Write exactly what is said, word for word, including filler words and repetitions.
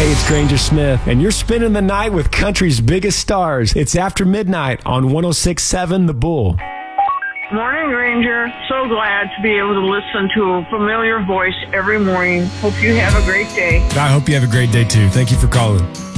Hey, it's Granger Smith, and you're spending the night with country's biggest stars. It's After Midnight on one oh six point seven The Bull. Morning, Granger. So glad to be able to listen to a familiar voice every morning. Hope you have a great day. I hope you have a great day, too. Thank you for calling.